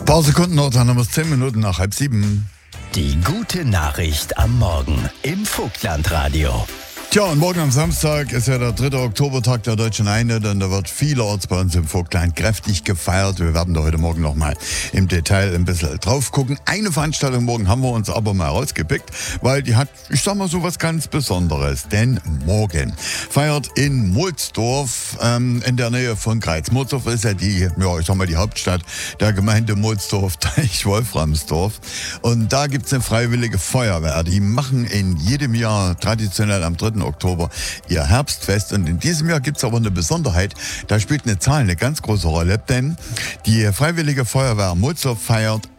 Paar Sekunden noch, dann haben wir es 10 Minuten nach 6:30. Die gute Nachricht am Morgen im Vogtlandradio. Tja, und morgen am Samstag ist ja der 3. Oktobertag der Deutschen Einheit und da wird vielerorts bei uns im Vogtland kräftig gefeiert. Wir werden da heute Morgen nochmal im Detail ein bisschen drauf gucken. Eine Veranstaltung morgen haben wir uns aber mal rausgepickt, weil die hat, ich sag mal so was ganz Besonderes. Denn morgen feiert in Molsdorf, in der Nähe von Greiz. Molsdorf ist ja die Hauptstadt der Gemeinde Molsdorf-Teich-Wolframsdorf. Und da gibt's eine freiwillige Feuerwehr. Die machen in jedem Jahr traditionell am 3. Oktober ihr Herbstfest. Und in diesem Jahr gibt es aber eine Besonderheit. Da spielt eine Zahl eine ganz große Rolle, denn die Freiwillige Feuerwehr Molsdorf feiert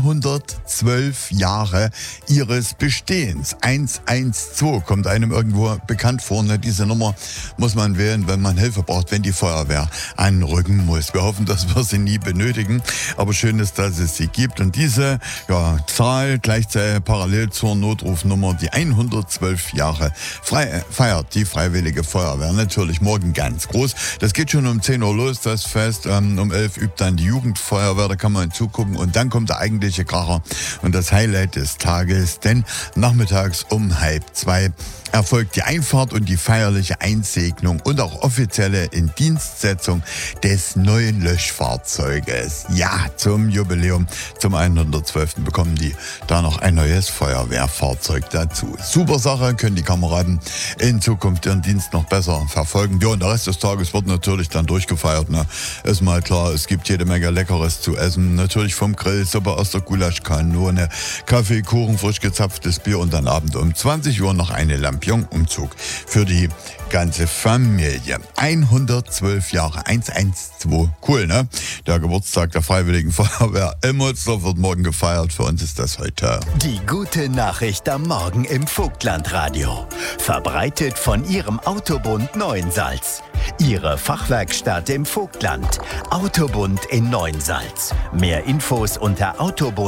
112 Jahre ihres Bestehens. 112 kommt einem irgendwo bekannt vor. Ne? Diese Nummer muss man wählen, wenn man Hilfe braucht, wenn die Feuerwehr anrücken muss. Wir hoffen, dass wir sie nie benötigen, aber schön ist, dass es sie gibt. Und diese Zahl gleichzeitig parallel zur Notrufnummer, die 112 Jahre feiert die Freiwillige Feuerwehr. Natürlich morgen ganz groß. Das geht schon um 10 Uhr los, das Fest. Um 11 übt dann die Jugendfeuerwehr, da kann man zugucken. Und dann kommt der eigentliche Kracher und das Highlight des Tages, denn nachmittags um 1:30 erfolgt die Einfahrt und die feierliche Einsegnung und auch offizielle Indienstsetzung des neuen Löschfahrzeuges. Ja, zum Jubiläum, zum 112. bekommen die da noch ein neues Feuerwehrfahrzeug dazu. Super Sache, können die Kameraden in Zukunft ihren Dienst noch besser verfolgen. Ja, und der Rest des Tages wird natürlich dann durchgefeiert. Ne? Ist mal klar, es gibt jede Menge Leckeres zu essen. Natürlich vom Grill, Suppe aus der Gulaschkanone, Kaffee, Kuchen, frisch gezapftes Bier und dann Abend um 20 Uhr noch eine Lampion-Umzug für die ganze Familie. 112 Jahre, 112. Cool, ne? Der Geburtstag der Freiwilligen Feuerwehr in Molsdorf wird morgen gefeiert. Für uns ist das heute. Die gute Nachricht am Morgen im Vogtlandradio. Verbreitet von Ihrem Autobund Neuensalz. Ihre Fachwerkstatt im Vogtland. Autobund in Neuensalz. Mehr Infos unter autobund